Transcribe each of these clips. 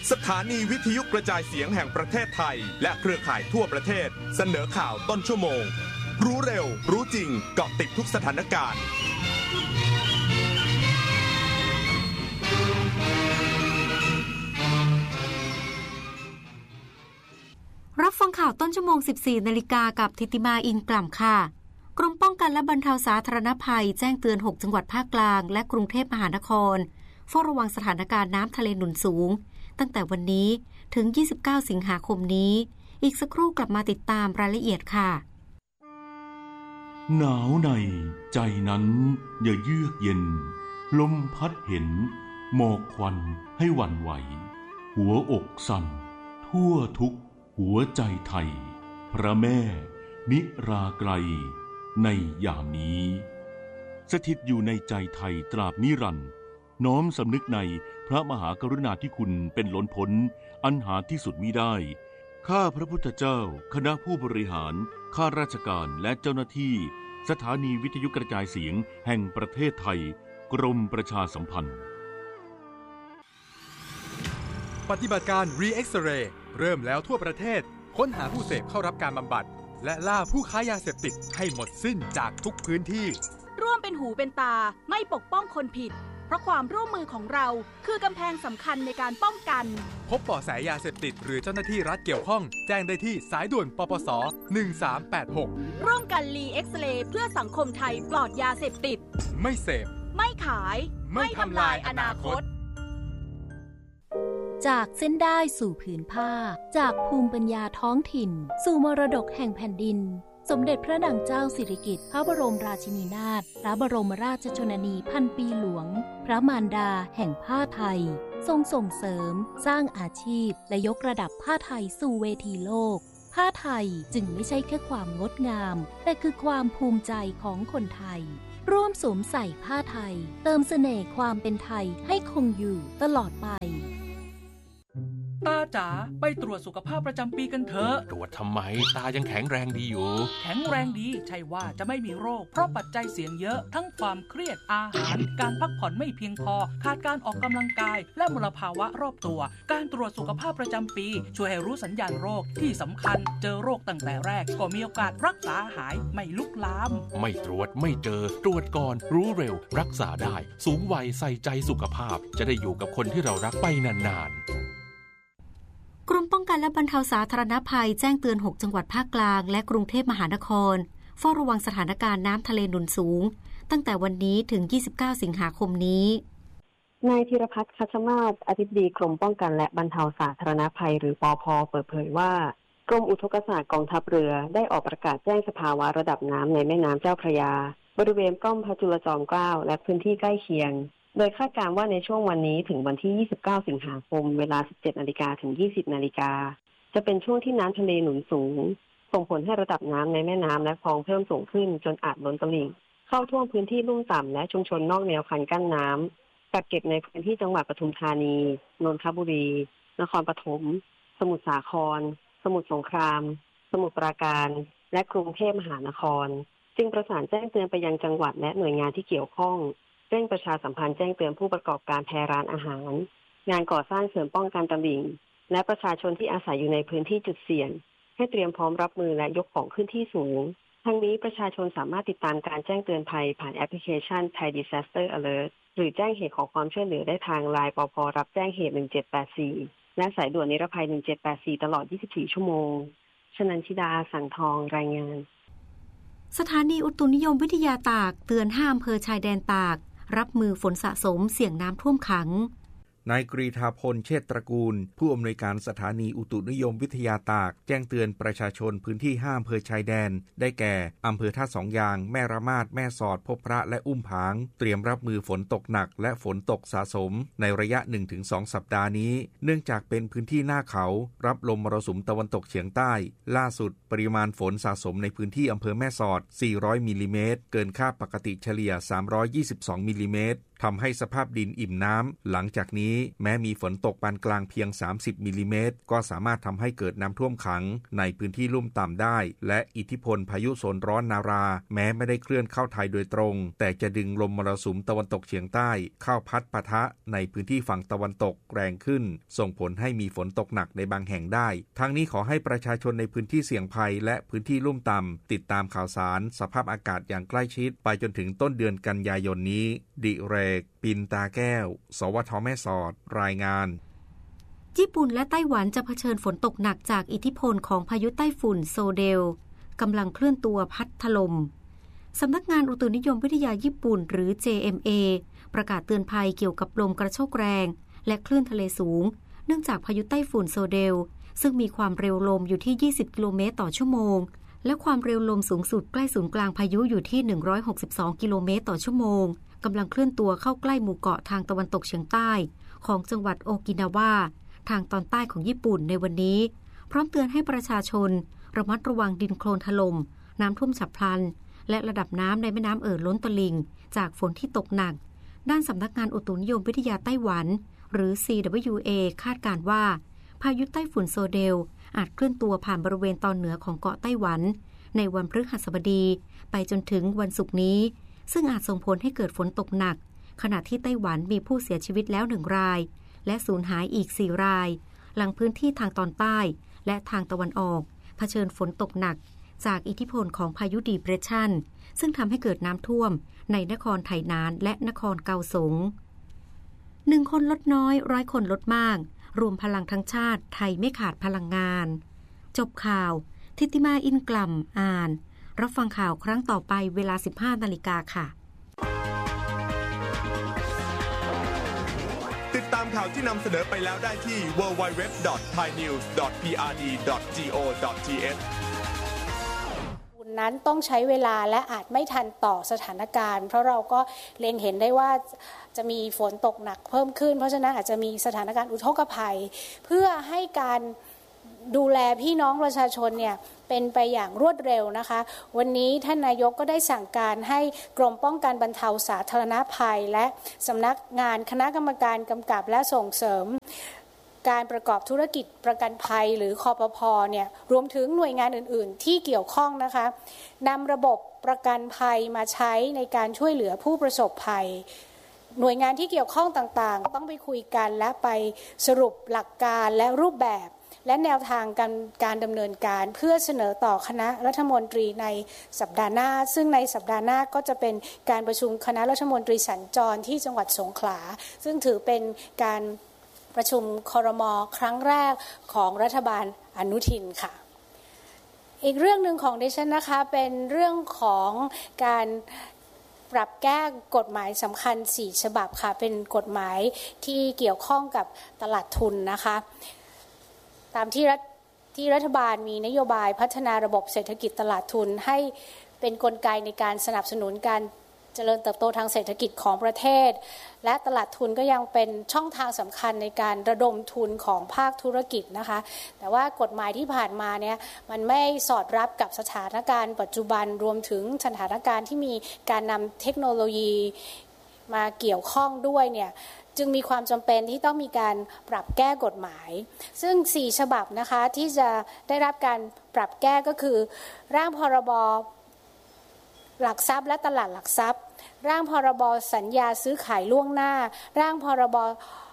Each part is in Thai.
สถานีวิทยุกระจายเสียงแห่งประเทศไทยและเครือข่ายทั่วประเทศเสนอข่าวต้นชั่วโมงรู้เร็วรู้จริงเกาะติดทุกสถานการณ์รับฟังข่าวต้นชั่วโมง 14 นาฬิกากับธิติมาอินกล่ำค่ะกรมป้องกันและบรรเทาสาธารณภัยแจ้งเตือน6จังหวัดภาคกลางและกรุงเทพมหานครเฝ้าระวังสถานการณ์น้ำทะเลหนุนสูงตั้งแต่วันนี้ถึง29สิงหาคมนี้อีกสักครู่กลับมาติดตามรายละเอียดค่ะหนาวในใจนั้นอย่าเยือกเย็นลมพัดเห็นหมอกควันให้หวั่นไหวหัวอกสั่นทั่วทุกหัวใจไทยพระแม่นิราไกลในยามนี้สถิตอยู่ในใจไทยตราบนิรันดร์น้อมสำนึกในพระมหากรุณาธิคุณเป็นล้นพ้นอันหาที่สุดมิได้ข้าพระพุทธเจ้าคณะผู้บริหารข้าราชการและเจ้าหน้าที่สถานีวิทยุกระจายเสียงแห่งประเทศไทยกรมประชาสัมพันธ์ปฏิบัติการ Re-X-Ray เริ่มแล้วทั่วประเทศค้นหาผู้เสพเข้ารับการบำบัดและล่าผู้ค้ายาเสพติดให้หมดสิ้นจากทุกพื้นที่ร่วมเป็นหูเป็นตาไม่ปกป้องคนผิดเพราะความร่วมมือของเราคือกำแพงสำคัญในการป้องกันพบเบาะแสยาเสพติดหรือเจ้าหน้าที่รัฐเกี่ยวข้องแจ้งได้ที่สายด่วนปปส1386 ร่วมกันรีเอ็กซเรย์เพื่อสังคมไทยปลอดยาเสพติดไม่เสพไม่ขายไม่ทำลายอนาคตจากเส้นได้สู่ผืนผ้าจากภูมิปัญญาท้องถิ่นสู่มรดกแห่งแผ่นดินสมเด็จพระนางเจ้าสิริกิติ์พระบรมราชินีนาถพระบรมราชชนนีพันปีหลวงพระมารดาแห่งผ้าไทยทรงส่งเสริมสร้างอาชีพและยกระดับผ้าไทยสู่เวทีโลกผ้าไทยจึงไม่ใช่แค่ความงดงามแต่คือความภูมิใจของคนไทยร่วมสวมใส่ผ้าไทยเติมเสน่ห์ความเป็นไทยให้คงอยู่ตลอดไปตาจ๋าไปตรวจสุขภาพประจำปีกันเถอะตรวจทำไมตายังแข็งแรงดีอยู่แข็งแรงดีใช่ว่าจะไม่มีโรคเพราะปัจจัยเสี่ยงเยอะทั้งความเครียดอาหารการพักผ่อนไม่เพียงพอขาดการออกกำลังกายและมลภาวะรอบตัวการตรวจสุขภาพประจำปีช่วยให้รู้สัญญาณโรคที่สำคัญเจอโรคตั้งแต่แรกก็มีโอกาสรักษาหายไม่ลุกลามไม่ตรวจไม่เจอตรวจก่อนรู้เร็วรักษาได้สูงวัยใส่ใจสุขภาพจะได้อยู่กับคนที่เรารักไปนานๆกรมป้องกันและบรรเทาสาธารณภัยแจ้งเตือน6จังหวัดภาคกลางและกรุงเทพมหานครเฝ้าระวังสถานการณ์น้ำทะเลหนุนสูงตั้งแต่วันนี้ถึง29สิงหาคมนี้นายธีรพัฒน์คัชมาศอธิบดีกรมป้องกันและบรรเทาสาธารณภัยหรือปภ.เปิดเผยว่ากรมอุทกศาสตร์กองทัพเรือได้ออกประกาศแจ้งสภาวะระดับน้ำในแม่น้ำเจ้าพระยาบริเวณป้อมพระจุลจอมเกล้าและพื้นที่ใกล้เคียงโดยคาดการณ์ว่าในช่วงวันนี้ถึงวันที่29สิงหาคมเวลา 17:00 นถึง 20:00 นจะเป็นช่วงที่น้ำทะเลหนุนสูงส่งผลให้ระดับน้ำในแม่น้ำและคลองเพิ่มสูงขึ้นจนอาจล้นตลิ่งเข้าท่วมพื้นที่ลุ่มต่ำและชุมชนนอกแนวคันกั้นน้ำกักเก็บในพื้นที่จังหวัดปทุมธานีนนทบุรีนครปฐมสมุทรสาครสมุทรสงครามสมุทรปราการและกรุงเทพมหานครจึงประสานแจ้งเตือนไปยังจังหวัดและหน่วยงานที่เกี่ยวข้องเร่งประชาสัมพันธ์แจ้งเตือนผู้ประกอบการแพร้านอาหารงานก่อสร้างเขื่อนป้องกันตลิ่งและประชาชนที่อาศัยอยู่ในพื้นที่จุดเสี่ยงให้เตรียมพร้อมรับมือและยกของขึ้นที่สูงทั้งนี้ประชาชนสามารถติดตามการแจ้งเตือนภัยผ่านแอปพลิเคชัน Thai Disaster Alert หรือแจ้งเหตุขอความช่วยเหลือได้ทาง LINE ปภ.รับแจ้งเหตุ1784และสายด่วนนิรภัย1784ตลอด24ชั่วโมงชนันชิดาสังทองรายงานสถานีอุตุนิยมวิทยาตากเตือน5อำเภอชายแดนตากรับมือฝนสะสมเสี่ยงน้ำท่วมขังนายกรีฑาพลเชษตระกูลผู้อำนวยการสถานีอุตุนิยมวิทยาตากแจ้งเตือนประชาชนพื้นที่5อำเภอชายแดนได้แก่อำเภอท่าสองยางแม่ระมาดแม่สอดพบพระและอุ้มผางเตรียมรับมือฝนตกหนักและฝนตกสะสมในระยะ 1-2 สัปดาห์นี้เนื่องจากเป็นพื้นที่หน้าเขารับลมมรสุมตะวันตกเฉียงใต้ล่าสุดปริมาณฝนสะสมในพื้นที่อำเภอแม่สอด400มิลลิเมตรเกินค่าปกติเฉลี่ย322มิลลิเมตรทำให้สภาพดินอิ่มน้ำหลังจากนี้แม้มีฝนตกปานกลางเพียง30มิลลิเมตรก็สามารถทำให้เกิดน้ำท่วมขังในพื้นที่ลุ่มต่ำได้และอิทธิพลพายุโซนร้อนนาราแม้ไม่ได้เคลื่อนเข้าไทยโดยตรงแต่จะดึงลมมรสุมตะวันตกเฉียงใต้เข้าพัดปะทะในพื้นที่ฝั่งตะวันตกแรงขึ้นส่งผลให้มีฝนตกหนักในบางแห่งได้ทั้งนี้ขอให้ประชาชนในพื้นที่เสี่ยงภัยและพื้นที่ลุ่มต่ำติดตามข่าวสารสภาพอากาศอย่างใกล้ชิดไปจนถึงต้นเดือนกันยายนนี้ดิเรกปินตาแก้วสวท.แม่สอดรายงานญี่ปุ่นและไต้หวันจะเผชิญฝนตกหนักจากอิทธิพลของพายุไต้ฝุ่นโซเดลกำลังเคลื่อนตัวพัดถล่มสำนักงานอุตุนิยมวิทยาญี่ปุ่นหรือ JMA ประกาศเตือนภัยเกี่ยวกับลมกระโชกแรงและคลื่นทะเลสูงเนื่องจากพายุไต้ฝุ่นโซเดลซึ่งมีความเร็วลมอยู่ที่20กิโลเมตรต่อชั่วโมงและความเร็วลมสูงสุดใกล้ศูนย์กลางพายุอยู่ที่162กิโลเมตรต่อชั่วโมงกำลังเคลื่อนตัวเข้าใกล้หมู่เกาะทางตะวันตกเฉียงใต้ของจังหวัดโอกินาวาทางตอนใต้ของญี่ปุ่นในวันนี้พร้อมเตือนให้ประชาชนระมัดระวังดินโคลนถล่มน้ำท่วมฉับพลันและระดับน้ำในแม่น้ำล้นตลิ่งจากฝนที่ตกหนักด้านสำนักงานอุตุนิยมวิทยาไต้หวันหรือ CWA คาดการณ์ว่าพายุไต้ฝุ่นโซเดลอาจเคลื่อนตัวผ่านบริเวณตอนเหนือของเกาะไต้หวันในวันพฤหัสบดีไปจนถึงวันศุกร์นี้ซึ่งอาจส่งผลให้เกิดฝนตกหนักขณะที่ไต้หวันมีผู้เสียชีวิตแล้ว1รายและสูญหายอีก4รายหลังพื้นที่ทางตอนใต้และทางตะวันออกเผชิญฝนตกหนักจากอิทธิพลของพายุดีเพรสชันซึ่งทำให้เกิดน้ำท่วมในนครไถหนานและนครเกาสง1คนลดน้อย100คนลดมากรวมพลังทั้งชาติไทยไม่ขาดพลังงานจบข่าวทิติมาอินกล่ำอ่านรับฟังข่าวครั้งต่อไปเวลา 15:00 น.ค่ะติดตามข่าวที่นำเสนอไปแล้วได้ที่ www.thainews.pro.th นั้นต้องใช้เวลาและอาจไม่ทันต่อสถานการณ์เพราะเราก็เล็งเห็นได้ว่าจะมีฝนตกหนักเพิ่มขึ้นเพราะฉะนั้นอาจจะมีสถานการณ์อุทกภัยเพื่อให้การดูแลพี่น้องประชาชนเนี่ยเป็นไปอย่างรวดเร็วนะคะวันนี้ท่านนายกก็ได้สั่งการให้กรมป้องกันบรรเทาสาธารณภัยและสำนักงานคณะกรรมการกำกับและส่งเสริมการประกอบธุรกิจประกันภัยหรือคปภ.เนี่ยรวมถึงหน่วยงานอื่นๆที่เกี่ยวข้องนะคะนำระบบประกันภัยมาใช้ในการช่วยเหลือผู้ประสบภัยหน่วยงานที่เกี่ยวข้องต่างๆต้องไปคุยกันและไปสรุปหลักการและรูปแบบและแนวทางการดำเนินการเพื่อเสนอต่อคณะรัฐมนตรีในสัปดาห์หน้าซึ่งในสัปดาห์หน้าก็จะเป็นการประชุมคณะรัฐมนตรีสัญจรที่จังหวัดสงขลาซึ่งถือเป็นการประชุมครม.ครั้งแรกของรัฐบาลอนุทินค่ะอีกเรื่องหนึ่งของดิฉันนะคะเป็นเรื่องของการปรับแก้กฎหมายสำคัญ4ฉบับค่ะเป็นกฎหมายที่เกี่ยวข้องกับตลาดทุนนะคะตามที่รัฐบาลมีนโยบายพัฒนาระบบเศรษฐกิจตลาดทุนให้เป็นกลไกในการสนับสนุนการเจริญเติบโตทางเศรษฐกิจของประเทศและตลาดทุนก็ยังเป็นช่องทางสำคัญในการระดมทุนของภาคธุรกิจนะคะแต่ว่ากฎหมายที่ผ่านมาเนี่ยมันไม่สอดรับกับสถานการณ์ปัจจุบันรวมถึงสถานการณ์ที่มีการนำเทคโนโลยีมาเกี่ยวข้องด้วยเนี่ยจึงมีความจำเป็นที่ต้องมีการปรับแก้กฎหมายซึ่ง4ฉบับนะคะที่จะได้รับการปรับแก้ก็คือร่างพรบหลักทรัพย์และตลาดหลักทรัพย์ร่างพรบสัญญาซื้อขายล่วงหน้าร่างพรบ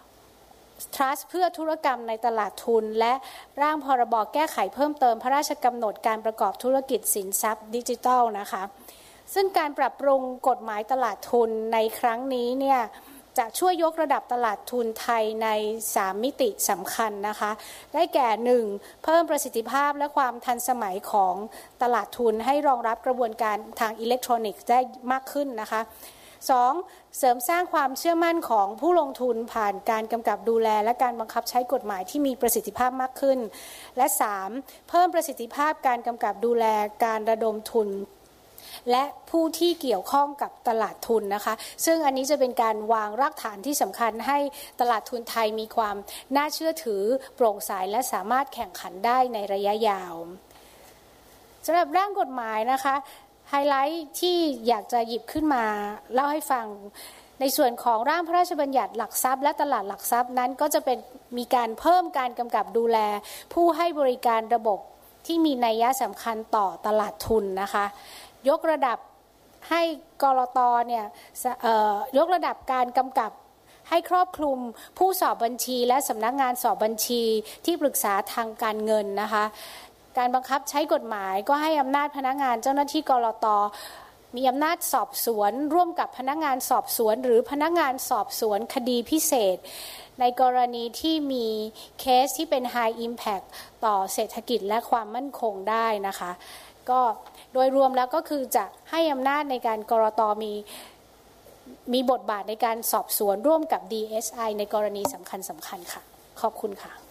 Trust เพื่อธุรกรรมในตลาดทุนและร่างพรบแก้ไขเพิ่มเติมพระราชกำหนดการประกอบธุรกิจสินทรัพย์ดิจิทัลนะคะซึ่งการปรับปรุงกฎหมายตลาดทุนในครั้งนี้เนี่ยจะช่วยยกระดับตลาดทุนไทยใน3มิติสำคัญนะคะได้แก่ 1. เพิ่มประสิทธิภาพและความทันสมัยของตลาดทุนให้รองรับกระบวนการทางอิเล็กทรอนิกส์ได้มากขึ้นนะคะ 2. เสริมสร้างความเชื่อมั่นของผู้ลงทุนผ่านการกำกับดูแลและการบังคับใช้กฎหมายที่มีประสิทธิภาพมากขึ้นและ 3. เพิ่มประสิทธิภาพการกำกับดูแลการระดมทุนและผู้ที่เกี่ยวข้องกับตลาดทุนนะคะซึ่งอันนี้จะเป็นการวางรากฐานที่สำคัญให้ตลาดทุนไทยมีความน่าเชื่อถือโปร่งใสและสามารถแข่งขันได้ในระยะยาวสำหรับร่างกฎหมายนะคะไฮไลท์ที่อยากจะหยิบขึ้นมาเล่าให้ฟังในส่วนของร่างพระราชบัญญัติหลักทรัพย์และตลาดหลักทรัพย์นั้นก็จะเป็นมีการเพิ่มการกำกับดูแลผู้ให้บริการระบบที่มีนัยยะสำคัญต่อตลาดทุนนะคะยกระดับให้กลต.เนี่ยยกระดับการกำกับให้ครอบคลุมผู้สอบบัญชีและสำนักงานสอบบัญชีที่ปรึกษาทางการเงินนะคะการบังคับใช้กฎหมายก็ให้อำนาจพนักงานเจ้าหน้าที่กลต.มีอำนาจสอบสวนร่วมกับพนักงานสอบสวนหรือพนักงานสอบสวนคดีพิเศษในกรณีที่มีเคสที่เป็น High Impact ต่อเศรษฐกิจและความมั่นคงได้นะคะก็โดยรวมแล้วก็คือจะให้อำนาจในการกลต.มีบทบาทในการสอบสวนร่วมกับ DSI ในกรณีสำคัญค่ะขอบคุณค่ะ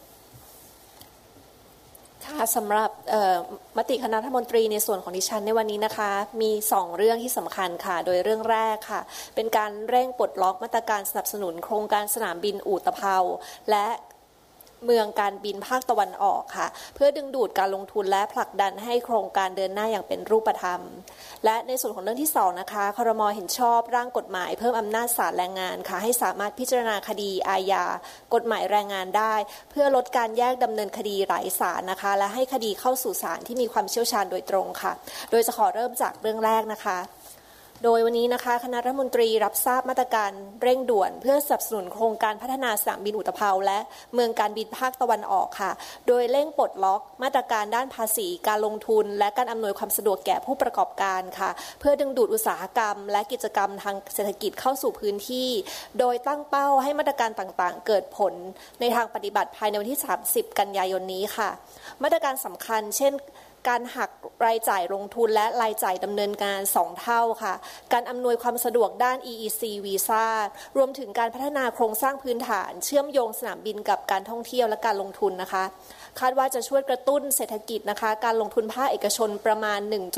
ค่ะสำหรับมติคณะรัฐมนตรีในส่วนของดิฉันในวันนี้นะคะมี2เรื่องที่สำคัญค่ะโดยเรื่องแรกค่ะเป็นการเร่งปลดล็อกมาตรการสนับสนุนโครงการสนามบินอู่ตะเภาและเมืองการบินภาคตะวันออกค่ะเพื่อดึงดูดการลงทุนและผลักดันให้โครงการเดินหน้าอย่างเป็นรูปธรรมและในส่วนของเรื่องที่2นะคะครม.เห็นชอบร่างกฎหมายเพิ่มอำนาจศาลแรงงานค่ะให้สามารถพิจารณาคดีอาญากฎหมายแรงงานได้เพื่อลดการแยกดำเนินคดีหลายศาลนะคะและให้คดีเข้าสู่ศาลที่มีความเชี่ยวชาญโดยตรงค่ะโดยจะขอเริ่มจากเรื่องแรกนะคะโดยวันนี้นะคะคณะรัฐมนตรีรับทราบมาตรการเร่งด่วนเพื่อสนับสนุนโครงการพัฒนาสนามบินอุตภาวและเมืองการบินภาคตะวันออกค่ะโดยเร่งปลดล็อกมาตรการด้านภาษีการลงทุนและการอำนวยความสะดวกแก่ผู้ประกอบการค่ะเพื่อดึงดูดอุตสาหกรรมและกิจกรรมทางเศรษฐกิจเข้าสู่พื้นที่โดยตั้งเป้าให้มาตรการต่างๆเกิดผลในทางปฏิบัติภายในวันที่30กันยายนนี้ค่ะมาตรการสำคัญเช่นการหักรายจ่ายลงทุนและรายจ่ายดำเนินการ2เท่าค่ะการอำนวยความสะดวกด้าน EEC วีซ่ารวมถึงการพัฒนาโครงสร้างพื้นฐานเชื่อมโยงสนามบินกับการท่องเที่ยวและการลงทุนนะคะคาดว่าจะช่วยกระตุ้นเศรษฐกิจนะคะการลงทุนภาคเอกชนประมาณ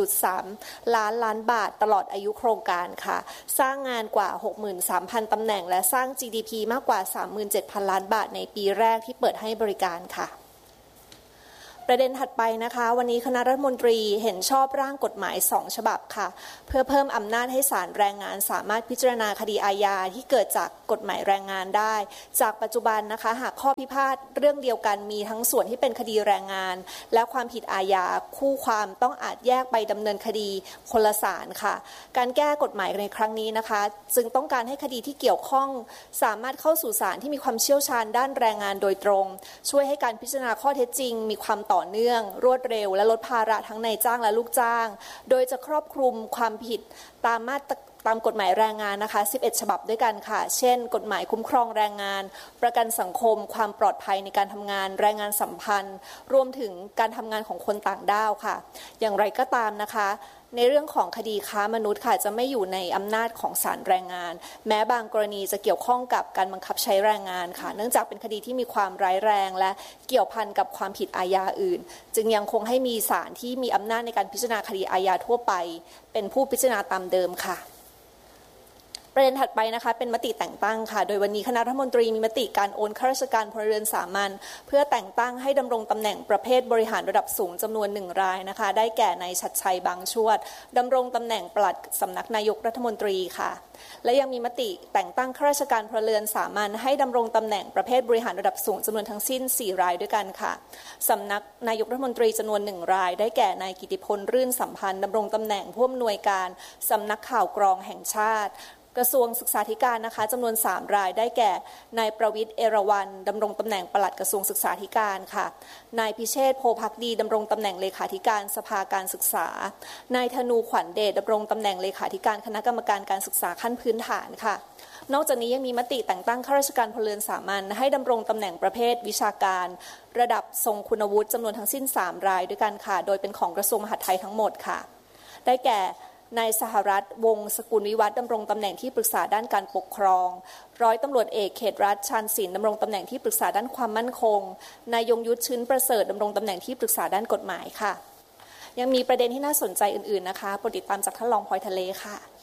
1.3 ล้านบาทตลอดอายุโครงการค่ะสร้างงานกว่า 63,000 ตำแหน่งและสร้าง GDP มากกว่า 37,000 ล้านบาทในปีแรกที่เปิดให้บริการค่ะประเด็นถัดไปนะคะวันนี้คณะรัฐมนตรีเห็นชอบร่างกฎหมาย2ฉบับค่ะเพื่อเพิ่มอำนาจให้ศาลแรงงานสามารถพิจารณาคดีอาญาที่เกิดจากกฎหมายแรงงานได้จากปัจจุบันนะคะหากข้อพิพาทเรื่องเดียวกันมีทั้งส่วนที่เป็นคดีแรงงานและความผิดอาญาคู่ความต้องอาจแยกไปดำเนินคดีคนละศาลค่ะการแก้กฎหมายในครั้งนี้นะคะจึงต้องการให้คดีที่เกี่ยวข้องสามารถเข้าสู่ศาลที่มีความเชี่ยวชาญด้านแรงงานโดยตรงช่วยให้การพิจารณาข้อเท็จจริงมีความต่อเนื่องรวดเร็วและลดภาระทั้งนายจ้างและลูกจ้างโดยจะครอบคลุมความผิดตามกฎหมายแรงงานนะคะ11ฉบับด้วยกันค่ะเช่นกฎหมายคุ้มครองแรงงานประกันสังคมความปลอดภัยในการทำงานแรงงานสัมพันธ์รวมถึงการทำงานของคนต่างด้าวค่ะอย่างไรก็ตามนะคะในเรื่องของคดีค้ามนุษย์ค่ะจะไม่อยู่ในอำนาจของศาลแรงงานแม้บางกรณีจะเกี่ยวข้องกับการบังคับใช้แรงงานค่ะเนื่องจากเป็นคดีที่มีความร้ายแรงและเกี่ยวพันกับความผิดอาญาอื่นจึงยังคงให้มีศาลที่มีอำนาจในการพิจารณาคดีอาญาทั่วไปเป็นผู้พิจารณาตามเดิมค่ะประเด็นถัดไปนะคะเป็นมติแต่งตั้งค่ะโดยวันนี้คณะรัฐมนตรีมีมติการโอนข้าราชการพลเรือนสามัญเพื่อแต่งตั้งให้ดำรงตำแหน่งประเภทบริหารระดับสูงจำนวน1รายนะคะได้แก่นายชัดชัยบางชวดดำรงตำแหน่งปลัดสำนักนายกรัฐมนตรีค่ะและยังมีมติแต่งตั้งข้าราชการพลเรือนสามัญให้ดำรงตำแหน่งประเภทบริหารระดับสูงจำนวนทั้งสิ้น4รายด้วยกันค่ะสำนักนายกรัฐมนตรีจำนวน1รายได้แก่นายกิติพลรื่นสัมพันธ์ดำรงตำแหน่งผู้อำนวยการสำนักข่าวกรองแห่งชาติกระทรวงศึกษาธิการนะคะจำนวน3รายได้แก่นายประวิตรเอราวัณดำรงตำแหน่งปลัดกระทรวงศึกษาธิการค่ะนายพิเชษฐ์โพภักดีดำรงตำแหน่งเลขาธิการสภาการศึกษานายธนูขวัญเดชดำรงตำแหน่งเลขาธิการคณะกรรมการการศึกษาขั้นพื้นฐานค่ะนอกจากนี้ยังมีมติแต่งตั้งข้าราชการพลเรือนสามัญให้ดำรงตำแหน่งประเภทวิชาการระดับทรงคุณวุฒิจำนวนทั้งสิ้น3รายด้วยกันค่ะโดยเป็นของกระทรวงมหาดไทยทั้งหมดค่ะได้แก่นายสหรัฐวงศ์สกุลวิวัฒน์ดำรงตำแหน่งที่ปรึกษาด้านการปกครองร้อยตำรวจเอกเขตรัฐชาญศิลป์ดำรงตำแหน่งที่ปรึกษาด้านความมั่นคงนายยงยุทธชื้นประเสริฐดำรงตำแหน่งที่ปรึกษาด้านกฎหมายค่ะยังมีประเด็นที่น่าสนใจอื่นๆนะคะโปรดติดตามจากท่านรองพลอยทะเลค่ะ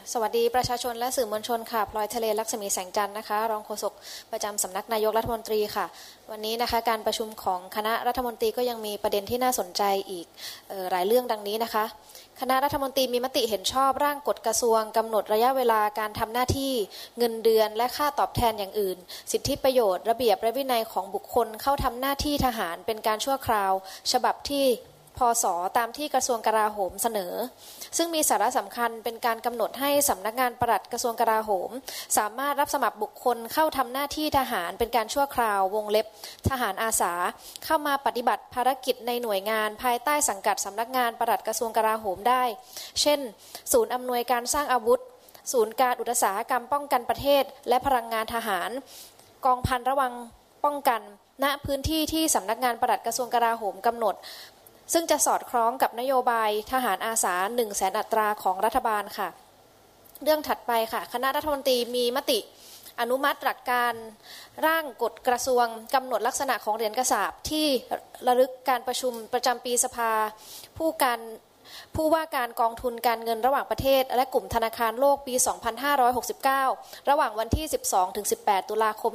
สวัสดีประชาชนและสื่อมวลชนค่ะพลอยทะเลลักษมีแสงจันทร์นะคะรองโฆษกประจำสำนักนายกรัฐมนตรีค่ะวันนี้นะคะการประชุมของคณะรัฐมนตรีก็ยังมีประเด็นที่น่าสนใจอีกหลายเรื่องดังนี้นะคะคณะรัฐมนตรีมีมติเห็นชอบร่างกฎกระทรวงกำหนดระยะเวลาการทำหน้าที่เงินเดือนและค่าตอบแทนอย่างอื่นสิทธิประโยชน์ระเบียบและวินัยของบุคคลเข้าทำหน้าที่ทหารเป็นการชั่วคราวฉบับที่พ.ศ.ตามที่กระทรวงกลาโหมเสนอซึ่งมีสาระสำคัญเป็นการกำหนดให้สำนักงานปลัดกระทรวงกลาโหมสามารถรับสมัครบุคคลเข้าทำหน้าที่ทหารเป็นการชั่วคราววงเล็บทหารอาสาเข้ามาปฏิบัติภารกิจในหน่วยงานภายใต้สังกัดสำนักงานปลัดกระทรวงกลาโหมได้เช่นศูนย์อำนวยการสร้างอาวุธศูนย์การอุตสาหกรรมป้องกันประเทศและพลังงานทหารกองพันระวังป้องกันณพื้นที่ที่สำนักงานปลัดกระทรวงกลาโหมกำหนดซึ่งจะสอดคล้องกับนโยบายทหารอาสา 100,000 อัตราของรัฐบาลค่ะเรื่องถัดไปค่ะคณะรัฐมนตรีมีมติอนุมัติหลักการร่างกฎกระทรวงกำหนดลักษณะของเหรียญกระสาบที่ระลึกการประชุมประจำปีสภาผู้ว่าการกองทุนการเงินระหว่างประเทศและกลุ่มธนาคารโลกปี 2569 ระหว่างวันที่ 12-18 ตุลาคม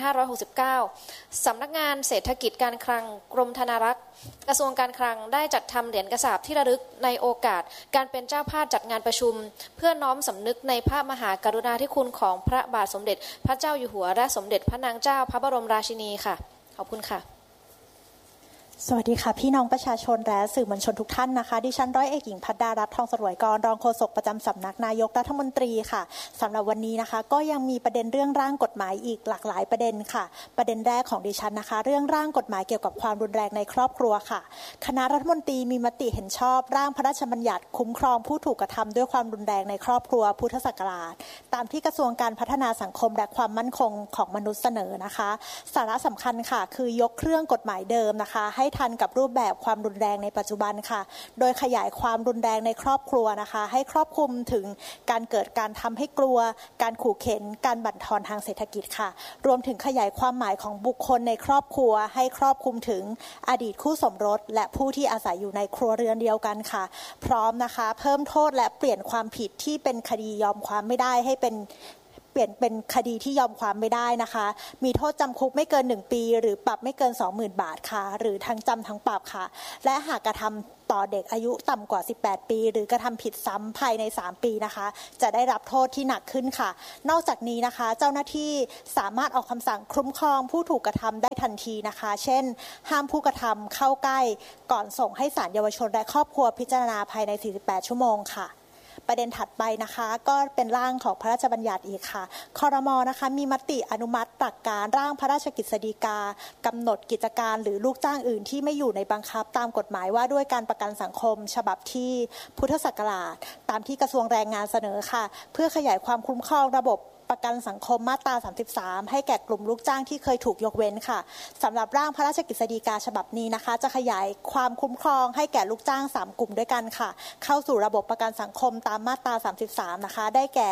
2569 สำนักงานเศรษฐกิจการคลังกรมธนารักษ์กระทรวงการคลังได้จัดทำเหรียญกระสาบที่ระลึกในโอกาสการเป็นเจ้าภาพจัดงานประชุมเพื่อน้อมสำนึกในพระมหากรุณาธิคุณของพระบาทสมเด็จพระเจ้าอยู่หัวและสมเด็จพระนางเจ้าพระบรมราชินีค่ะขอบคุณค่ะสวัสดีค่ะพี่น้องประชาชนและสื่อมวลชนทุกท่านนะคะดิฉันร้อยเอกหญิงภัทรดารัตน์ทองสรวยกรรองโฆษกประจำสำนักนายกรัฐมนตรีค่ะสำหรับวันนี้นะคะก็ยังมีประเด็นเรื่องร่างกฎหมายอีกหลากหลายประเด็นค่ะประเด็นแรกของดิฉันนะคะเรื่องร่างกฎหมายเกี่ยวกับความรุนแรงในครอบครัวค่ะคณะรัฐมนตรีมีมติเห็นชอบร่างพระราชบัญญัติคุ้มครองผู้ถูกกระทำด้วยความรุนแรงในครอบครัวพุทธศักราชตามที่กระทรวงการพัฒนาสังคมและความมั่นคงของมนุษย์เสนอนะคะสาระสำคัญค่ะคือยกเครื่องกฎหมายเดิมนะคะให้ทันกับรูปแบบความรุนแรงในปัจจุบันค่ะโดยขยายความรุนแรงในครอบครัวนะคะให้ครอบคลุมถึงการเกิดการทำให้กลัวการขู่เข็นการบั่นทอนทางเศรษฐกิจค่ะรวมถึงขยายความหมายของบุคคลในครอบครัวให้ครอบคลุมถึงอดีตคู่สมรสและผู้ที่อาศัยอยู่ในครัวเรือนเดียวกันค่ะพร้อมนะคะเพิ่มโทษและเปลี่ยนความผิดที่เป็นคดียอมความไม่ได้ให้เป็นเปลี่ยนเป็นคดีที่ยอมความไม่ได้นะคะมีโทษจำคุกไม่เกิน1 ปีหรือปรับไม่เกิน 20,000 บาทค่ะหรือทั้งจำทั้งปรับค่ะและหากกระทำต่อเด็กอายุต่ำกว่า18 ปีหรือกระทำผิดซ้ำภายใน3 ปีนะคะจะได้รับโทษที่หนักขึ้นค่ะนอกจากนี้นะคะเจ้าหน้าที่สามารถออกคำสั่งคุ้มครองผู้ถูกกระทำได้ทันทีนะคะเช่นห้ามผู้กระทำเข้าใกล้ก่อนส่งให้ศาลเยาวชนและครอบครัวพิจารณาภายใน48 ชั่วโมงค่ะประเด็นถัดไปนะคะก็เป็นร่างของพระราชบัญญัติอีกค่ะครม.นะคะมีมติอนุมัติหลักการร่างพระราชกฤษฎีกากำหนดกิจการหรือลูกจ้างอื่นที่ไม่อยู่ในบังคับตามกฎหมายว่าด้วยการประกันสังคมฉบับที่พุทธศักราชตามที่กระทรวงแรงงานเสนอค่ะเพื่อขยายความคุ้มครองระบบประกันสังคมมาตรา 33ให้แก่กลุ่มลูกจ้างที่เคยถูกยกเว้นค่ะสำหรับร่างพระราชกฤษฎีกาฉบับนี้นะคะจะขยายความคุ้มครองให้แก่ลูกจ้าง3กลุ่มด้วยกันค่ะเข้าสู่ระบบประกันสังคมตามมาตรา 33นะคะได้แก่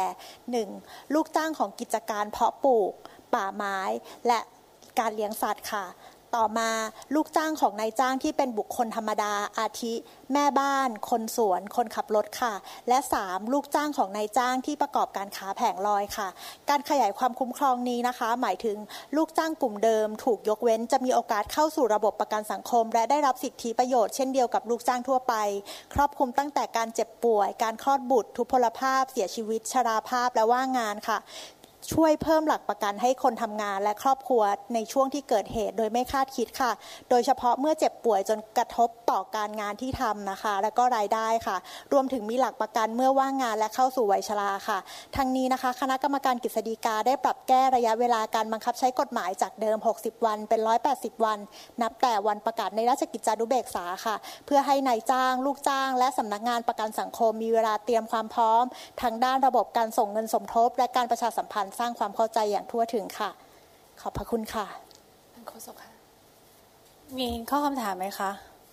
1. ลูกจ้างของกิจการเพาะปลูกป่าไม้และการเลี้ยงสัตว์ค่ะต่อมาลูกจ้างของนายจ้างที่เป็นบุคคลธรรมดาอาทิแม่บ้านคนสวนคนขับรถค่ะและ 3. ลูกจ้างของนายจ้างที่ประกอบการค้าแผงลอยค่ะการขยายความคุ้มครองนี้นะคะหมายถึงลูกจ้างกลุ่มเดิมถูกยกเว้นจะมีโอกาสเข้าสู่ระบบประกันสังคมและได้รับสิทธิประโยชน์เช่นเดียวกับลูกจ้างทั่วไปครอบคลุมตั้งแต่การเจ็บป่วยการคลอดบุตรทุพพลภาพเสียชีวิตชราภาพและว่างงานค่ะช่วยเพิ่มหลักประกันให้คนทำงานและครอบครัวในช่วงที่เกิดเหตุโดยไม่คาดคิดค่ะโดยเฉพาะเมื่อเจ็บป่วยจนกระทบต่อการงานที่ทำนะคะและก็รายได้ค่ะรวมถึงมีหลักประกันเมื่อว่างงานและเข้าสู่วัยชราค่ะทั้งนี้นะคะคณะกรรมการกฤษฎีกาได้ปรับแก้ระยะเวลาการบังคับใช้กฎหมายจากเดิม60วันเป็น180วันนับแต่วันประกาศในราชกิจจานุเบกษาค่ะเพื่อให้นายจ้างลูกจ้างและสำนักงานประกันสังคมมีเวลาเตรียมความพร้อมทั้งด้านระบบการส่งเงินสมทบและการประชาสัมพันธ์สร้างความเข้าใจอย่างทั่วถึงค่ะขอบพระคุณค่ะท่านโฆษกค่ะมีข้อคำถามไหมคะ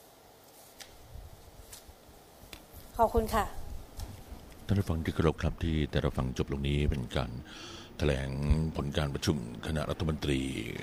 ขอบคุณค่ะท่านผู้ฟังที่เคารพครับที่แต่เราฟังจบลงนี้เป็นการแถลงผลการประชุมคณะรัฐมนตรี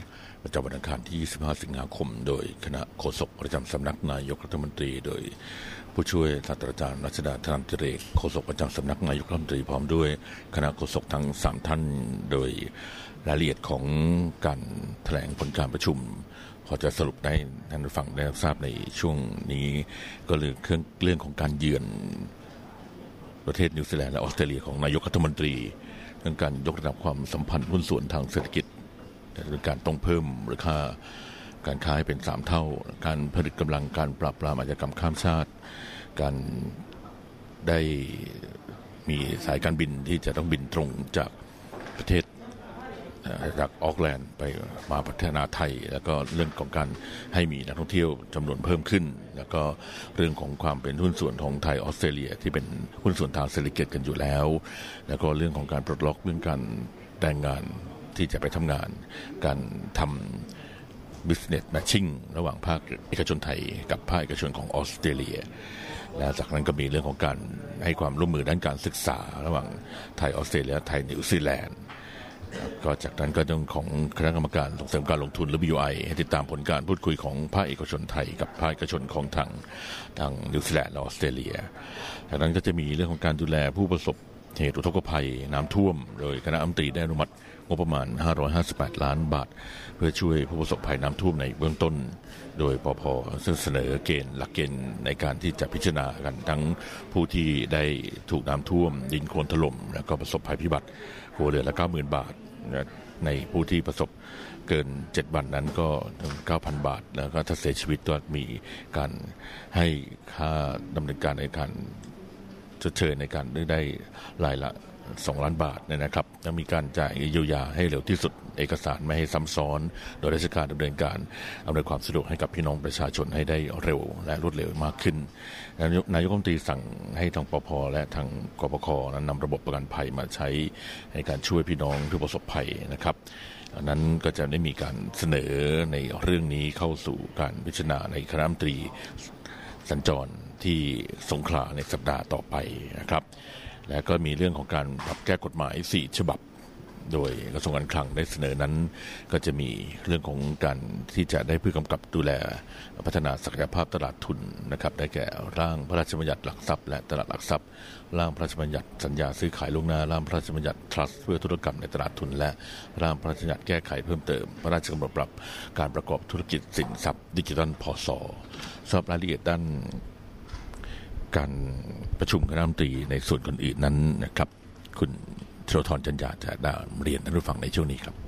ประจำวันอังคารที่ 25 สิงหาคมโดยคณะโฆษกประจำสำนักนายกรัฐมนตรีโดยผู้ช่วยศาสตราจารย์รัชดาธนเจริญโฆษกประจำสำนักนายกรัฐมนตรีพร้อมด้วยคณะโฆษกทั้ง3ท่านโดยรายละเอียดของการแถลงผลการประชุมพอจะสรุปได้ท่านผู้ฟังได้ทราบในช่วงนี้ก็คือเรื่องของการเยือนประเทศนิวซีแลนด์และออสเตรเลียของนายกรัฐมนตรีเรื่องการยกระดับความสัมพันธ์หุ้นส่วนทางเศรษฐกิจเรื่องการต้องเพิ่มมูลค่าการค้าให้เป็น3เท่าการผลิตกำลังการปราบปรามอาชญากรรมข้ามชาติการได้มีสายการบินที่จะต้องบินตรงจากประเทศจากออกแลนด์ไปมาพัฒนาไทยแล้วก็เรื่องของการให้มีนักท่องเที่ยวจำนวนเพิ่มขึ้นแล้วก็เรื่องของความเป็นหุ้นส่วนของไทยออสเตรเลียที่เป็นหุ้นส่วนทางเศรษฐกิจกันอยู่แล้วแล้วก็เรื่องของการปลดล็อกเรื่องการแรงงานที่จะไปทำงานการทำ business matching ระหว่างภาคเอกชนไทยกับภาคเอกชนของออสเตรเลียและจากนั้นก็มีเรื่องของการให้ความร่วมมือด้านการศึกษาระหว่างไทยออสเตรเลียไทยนิวซีแลนด์ก็จากนั้นก็เรื่องของคณะกรรมการส่งเสริมการลงทุนหรือ BOI ให้ติดตามผลการพูดคุยของภาคเอกชนไทยกับภาคเอกชนของทางนิวซีแลนด์และออสเตรเลียจากนั้นก็จะมีเรื่องของการดูแลผู้ประสบเหตุอุทกภัยน้ำท่วมโดยคณะรัฐมนตรีได้อนุมัติงบประมาณ558ล้านบาทเพื่อช่วยผู้ประสบภัยน้ำท่วมในเบื้องต้นโดยปภ.ซึ่งเสนอเกณฑ์หลักเกณฑ์ในการที่จะพิจารณากันทั้งผู้ที่ได้ถูกน้ำท่วมดินโคลนถล่มแล้วก็ประสบภัยพิบัติครัวเรือนละ 90,000 บาทในผู้ที่ประสบเกิน7วันนั้นก็ถึง 9,000 บาทแล้วก็ถ้าเสียชีวิตก็มีการให้ค่าดำเนินการในการชดเชยในการได้รายละ2 ล้านบาทเนี่ยนะครับจะมีการจ่ายเยียวยาให้เร็วที่สุดเอกสารไม่ให้ซ้ำซ้อนโดยราชการดำเนินการอำนวยความสะดวกให้กับพี่น้องประชาชนให้ได้เร็วและรวดเร็วมากขึ้นนายกรัฐมนตรีสั่งให้ทางปภ.และทางกปค.นั้นนำระบบประกันภัยมาใช้ในการช่วยพี่น้องผู้ประสบภัยนะครับนั้นก็จะได้มีการเสนอในเรื่องนี้เข้าสู่การพิจารณาในคณะรัฐมนตรีสัญจรที่สงขลาในสัปดาห์ต่อไปนะครับและก็มีเรื่องของการปรับแก้กฎหมาย4ฉบับโดยกระทรวงการคลังได้เสนอนั้นก็จะมีเรื่องของการที่จะได้เพื่อกำกับดูแลพัฒนาศักยภาพตลาดทุนนะครับได้แก่ร่างพระราชบัญญัติหลักทรัพย์และตลาดหลักทรัพย์ร่างพระราชบัญญัติสัญญาซื้อขายล่วงหน้าร่างพระราชบัญญัติ Trust เพื่อธุรกรรมในตลาดทุนและร่างพระราชบัญญัติแก้ไขเพิ่มเติมพระราชกำหนดปรับการประกอบธุรกิจสินทรัพย์ดิจิทัลพส.สำหรับรายละเอียดด้านการประชุมคณะรัฐมนตรีในส่วนอื่นๆนั้นนะครับคุณธีรธร จันยาจะได้เรียนท่านผู้ฟังในช่วงนี้ครับ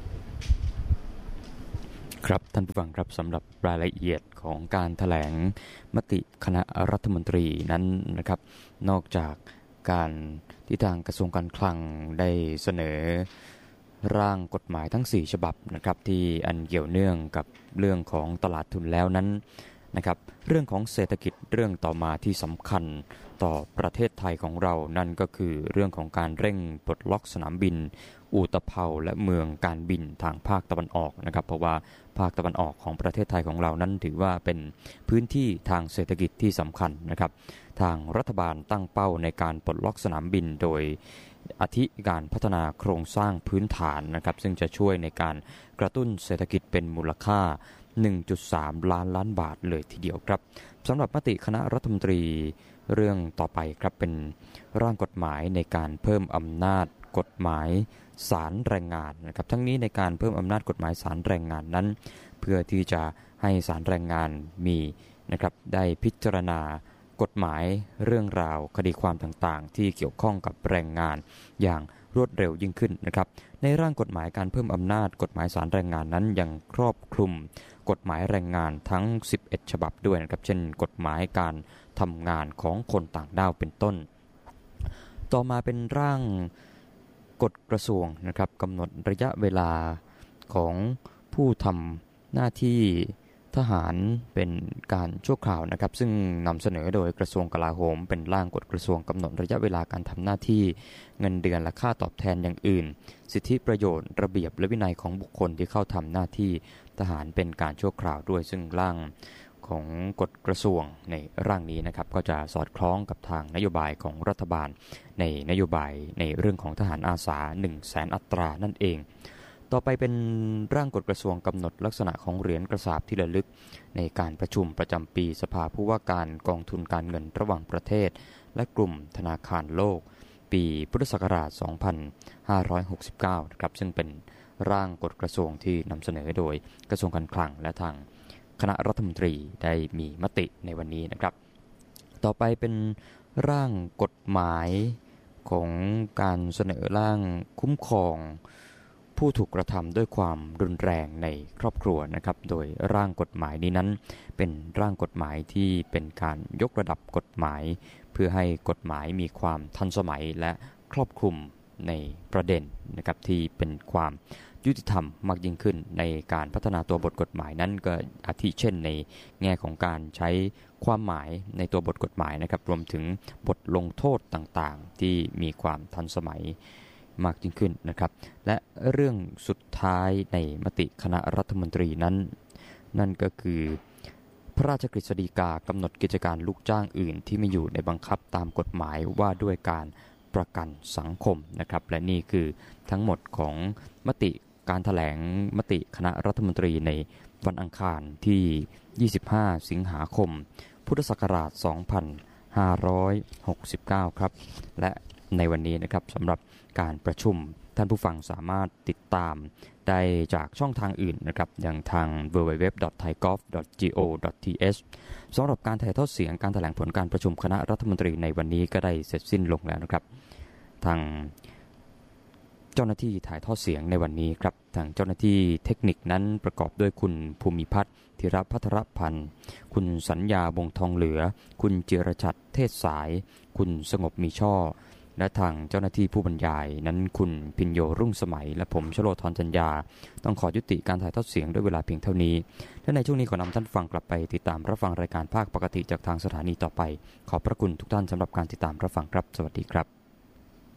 ครับท่านผู้ฟังครับสำหรับรายละเอียดของการแถลงมติคณะรัฐมนตรีนั้นนะครับนอกจากการที่ทางกระทรวงการคลังได้เสนอร่างกฎหมายทั้ง4ฉบับนะครับที่อันเกี่ยวเนื่องกับเรื่องของตลาดทุนแล้วนั้นนะครับเรื่องของเศรษฐกิจเรื่องต่อมาที่สำคัญต่อประเทศไทยของเรานั่นก็คือเรื่องของการเร่งปลดล็อกสนามบินอุตภเปาและเมืองการบินทางภาคตะวันออกนะครับเพราะว่าภาคตะวันออกของประเทศไทยของเรานั้นถือว่าเป็นพื้นที่ทางเศรษฐกิจที่สำคัญนะครับทางรัฐบาลตั้งเป้าในการปลดล็อกสนามบินโดยอาทิการพัฒนาโครงสร้างพื้นฐานนะครับซึ่งจะช่วยในการกระตุ้นเศรษฐกิจเป็นมูลค่า1.3 ล้านบาทเลยทีเดียวครับสำหรับมติคณะรัฐมนตรีเรื่องต่อไปครับเป็นร่างกฎหมายในการเพิ่มอำนาจกฎหมายศาลแรงงานนะครับทั้งนี้ในการเพิ่มอำนาจกฎหมายศาลแรงงานนั้นเพื่อที่จะให้ศาลแรงงานมีนะครับได้พิจารณากฎหมายเรื่องราวคดีความต่างๆที่เกี่ยวข้องกับแรงงานอย่างรวดเร็วยิ่งขึ้นนะครับในร่างกฎหมายการเพิ่มอำนาจกฎหมายศาลแรงงานนั้นยังครอบคลุมกฎหมายแรงงานทั้ง11ฉบับด้วยนะครับเช่นกฎหมายการทำงานของคนต่างด้าวเป็นต้นต่อมาเป็นร่างกฎกระทรวงนะครับกำหนดระยะเวลาของผู้ทำหน้าที่ทหารเป็นการชั่วคราวนะครับซึ่งนำเสนอโดยกระทรวงกลาโหมเป็นร่างกฎกระทรวงกำหนดระยะเวลาการทำหน้าที่เงินเดือนและค่าตอบแทนอย่างอื่นสิทธิประโยชน์ระเบียบและวินัยของบุคคลที่เข้าทำหน้าที่ทหารเป็นการชั่วคราวด้วยซึ่งร่างของกฎกระทรวงในร่างนี้นะครับก็จะสอดคล้องกับทางนโยบายของรัฐบาลในนโยบายในเรื่องของทหารอาสา 100,000 อัตรานั่นเองต่อไปเป็นร่างกฎกระทรวงกำหนดลักษณะของเหรียญกระสาบที่ระลึกในการประชุมประจำปีสภาผู้ว่าการกองทุนการเงินระหว่างประเทศและกลุ่มธนาคารโลกปีพุทธศักราช 2569 นะครับซึ่งเป็นร่างกฎกระทรวงที่นำเสนอโดยกระทรวงการคลังและทางคณะรัฐมนตรีได้มีมติในวันนี้นะครับต่อไปเป็นร่างกฎหมายของการเสนอร่างคุ้มครองผู้ถูกกระทำด้วยความรุนแรงในครอบครัวนะครับโดยร่างกฎหมายนี้นั้นเป็นร่างกฎหมายที่เป็นการยกระดับกฎหมายเพื่อให้กฎหมายมีความทันสมัยและครอบคลุมในประเด็นนะครับที่เป็นความยุติธรรมมากยิ่งขึ้นในการพัฒนาตัวบทกฎหมายนั้นก็อาทิเช่นในแง่ของการใช้ความหมายในตัวบทกฎหมายนะครับรวมถึงบทลงโทษต่างๆที่มีความทันสมัยมากยิ่งขึ้นนะครับและเรื่องสุดท้ายในมติคณะรัฐมนตรีนั้นนั่นก็คือพระราชกฤษฎีกากำหนดกิจการลูกจ้างอื่นที่ไม่อยู่ในบังคับตามกฎหมายว่าด้วยการประกันสังคมนะครับและนี่คือทั้งหมดของมติการแถลงมติคณะรัฐมนตรีในวันอังคารที่25สิงหาคมพุทธศักราช 2569 ครับและในวันนี้นะครับสำหรับการประชุมท่านผู้ฟังสามารถติดตามได้จากช่องทางอื่นนะครับอย่างทาง www.thaigov.go.th สำหรับการถ่ายทอดเสียงการแถลงผลการประชุมคณะรัฐมนตรีในวันนี้ก็ได้เสร็จสิ้นลงแล้วนะครับทางเจ้าหน้าที่ถ่ายทอดเสียงในวันนี้ครับทางเจ้าหน้าที่เทคนิคนั้นประกอบด้วยคุณภูมิพัฒน์ธีรพัทรพันธ์คุณสัญญาบงทองเหลือคุณจิรชัดเทศสายคุณสงบมีช่อและทางเจ้าหน้าที่ผู้บรรยายนั้นคุณพิญโยรุ่งสมัยและผมชโลธรจัญญาต้องขอยุติการถ่ายทอดเสียงด้วยเวลาเพียงเท่านี้และในช่วงนี้ขอนำท่านฟังกลับไปติดตามรับฟังรายการภาคปกติจากทางสถานีต่อไปขอบพระคุณทุกท่านสำหรับการติดตามรับฟังครับสวัสดีครับ